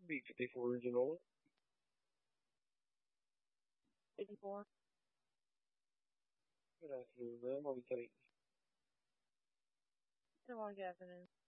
B54 original. 84. Good afternoon, ma'am. How are you doing? Good morning, good afternoon.